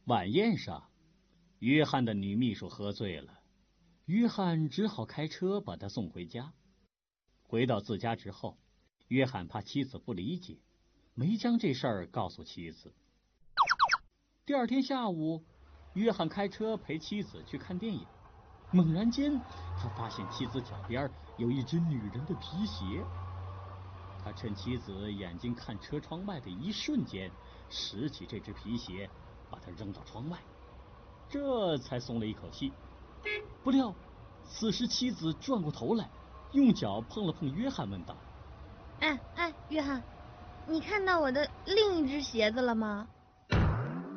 晚宴上，约翰的女秘书喝醉了，约翰只好开车把她送回家。回到自家之后，约翰怕妻子不理解，没将这事儿告诉妻子。第二天下午，约翰开车陪妻子去看电影，猛然间，他发现妻子脚边有一只女人的皮鞋。他趁妻子眼睛看车窗外的一瞬间，拾起这只皮鞋，把它扔到窗外，这才松了一口气。不料，此时妻子转过头来，用脚碰了碰约翰，问道：“ 哎，约翰，你看到我的另一只鞋子了吗？”